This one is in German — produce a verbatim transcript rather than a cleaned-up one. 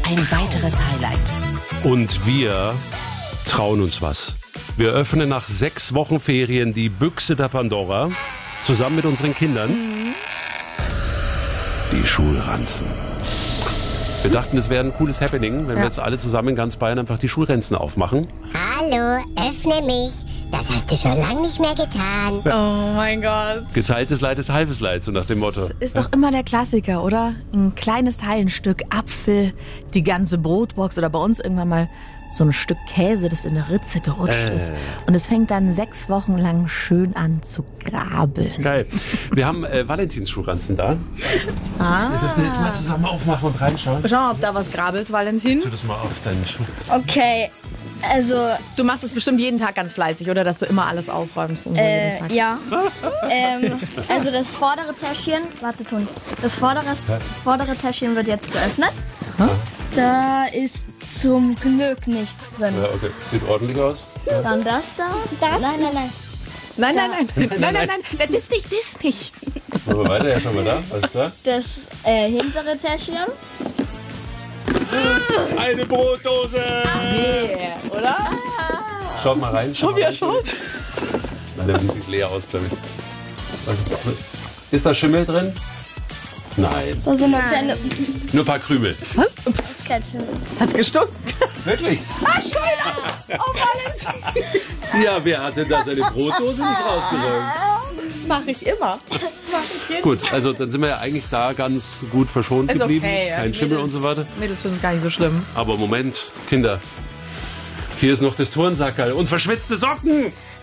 ein weiteres Highlight. Und wir trauen uns was. Wir öffnen nach sechs Wochen Ferien die Büchse der Pandora zusammen mit unseren Kindern. Die Schulranzen. Wir dachten, es wäre ein cooles Happening, wenn ja. wir jetzt alle zusammen in ganz Bayern einfach die Schulranzen aufmachen. Hallo, öffne mich. Das hast du schon lange nicht mehr getan. Oh mein Gott. Geteiltes Leid ist halbes Leid, so nach dem Motto. Ist doch immer der Klassiker, oder? Ein kleines Teil, ein Stück Apfel, die ganze Brotbox oder bei uns irgendwann mal so ein Stück Käse, das in der Ritze gerutscht äh. ist. Und es fängt dann sechs Wochen lang schön an zu grabeln. Geil. Wir haben äh, Valentins-Schulranzen da. Ah. Wir dürfen jetzt mal zusammen aufmachen und reinschauen. Schau, ob da was grabelt, Valentin. Tu das mal auf deinen Schulranzen. Okay, also... Du machst es bestimmt jeden Tag ganz fleißig, oder? Dass du immer alles ausräumst. Und so äh, jeden Tag. Ja. ähm, also das vordere Täschchen... Warte, Toni. Das vordere, vordere Täschchen wird jetzt geöffnet. Hm? Da ist zum Glück nichts drin. Ja, okay. Sieht ordentlich aus. Ja. Dann das da. Das? Nein, nein, nein. Nein, nein, nein. Nein, nein, nein. nein. Das ist nicht, das ist nicht. Machen wir weiter, ja, schon mal da. Alles klar. Das äh, hintere Täschchen. Eine Brotdose! Nee, oder? Schaut mal rein. Schau, wie er schaut. Nein, die sieht leer aus, glaube ich. Ist da Schimmel drin? Nein. Da sind nur Zähne. Nur ein paar Krümel. Was? Das ist kein Schimmel. Hat's gestunken? Wirklich? Ah, schön! Oh, Valentin! Ja, wer hat denn da seine Brotdose nicht rausgeräumt? Mach ich immer. Mach ich jeden Gut, also dann sind wir ja eigentlich da ganz gut verschont ist geblieben. Okay, ja. Kein Schimmel und so weiter. Mädels finden es gar nicht so schlimm. Aber Moment, Kinder. Hier ist noch das Turnsackerl und verschwitzte Socken.